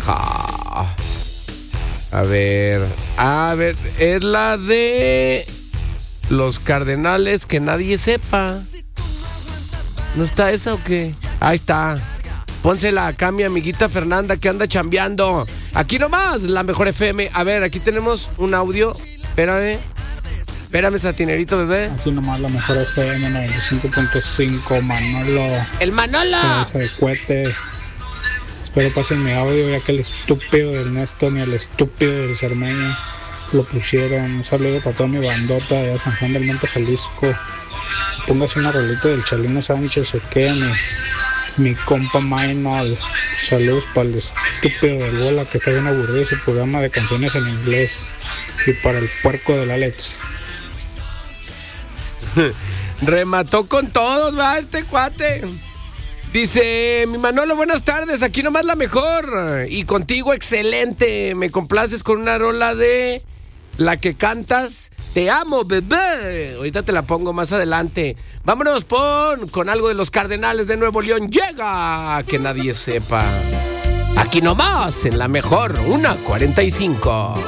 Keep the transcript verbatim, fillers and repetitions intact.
vieja. A ver, a ver, es la de los Cardenales, que nadie sepa. ¿No está esa o qué? Ahí está. Pónsela acá, mi amiguita Fernanda, que anda chambeando. Aquí nomás, la mejor F M. A ver, aquí tenemos un audio. Espérame. Espérame, Satinerito, bebé. Aquí nomás la mejor F M noventa y cinco punto cinco, Manolo. ¡El Manolo! Cabeza de cohete. Espero pasen mi audio, ya que el estúpido del Néstor ni el estúpido del Cermeño lo pusieron. Un saludo para toda mi bandota de San Juan del Monte, Jalisco. Póngase una rolita del Chalino Sánchez o qué, mi, mi compa Maynol. Saludos para el estúpido del Bola, que está bien aburrido su programa de canciones en inglés. Y para el puerco del Alex. Remató con todos, va, este cuate. Dice, mi Manolo, buenas tardes, aquí nomás la mejor. Y contigo, excelente. Me complaces con una rola de la que cantas. Te amo, bebé. Ahorita te la pongo más adelante. Vámonos, pon con algo de los Cardenales de Nuevo León. Llega, que nadie sepa. Aquí nomás, en la mejor, una cuarenta y cinco.